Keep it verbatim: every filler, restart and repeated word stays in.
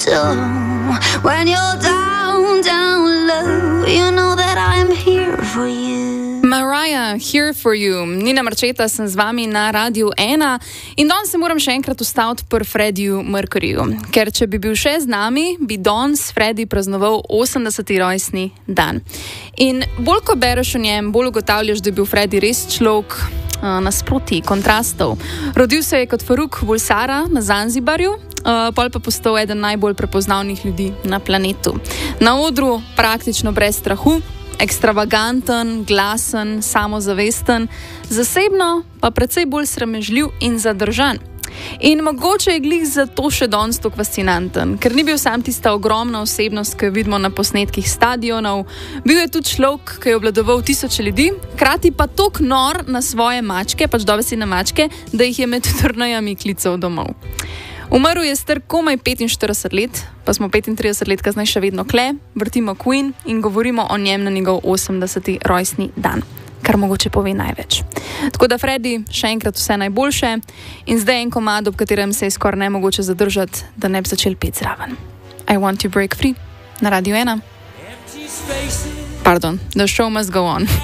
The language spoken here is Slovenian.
do. When you're down, down low, you know that I'm here for you. Mariah, here for you. Nina Marčeta sem z vami na Radiu ena in danes se moram še enkrat ustaviti pri Freddiju Mercuryju, ker če bi bil še z nami, bi danes Freddie praznoval osemdeseti rojstni dan. In bolj ko bereš o njem, bolj ugotavljaš, da je bil Freddie res človek uh, nasproti, kontrastov. Rodil se je kot Faruk Bulsara na Zanzibarju, uh, pol pa postal eden najbolj prepoznavnih ljudi na planetu. Na odru praktično brez strahu, ekstravaganten, glasen, samozavesten, zasebno pa precej bolj sramežljiv in zadržan. In mogoče je glih zato še danes tako fascinanten, ker ni bil sam tista ogromna osebnost, ki jo vidimo na posnetkih stadionov, bil je tudi človek, ki je obvladoval tisoče ljudi, hkrati pa tok nor na svoje mačke, pač dobesedne mačke, da jih je med turnejami klical domov. Umrl je star komaj petinštirideset let, pa smo petintrideset let kasneje še vedno kle, vrtimo Queen in govorimo o njem na njegov osemdeseti rojstni dan, kar mogoče pove največ. Tako da Freddie, še enkrat vse najboljše in zdaj en komad, ob katerem se je skoraj nemogoče zadržati, da ne bi začel peti zraven. I Want to Break Free na Radiu ena. Pardon, the show must go on.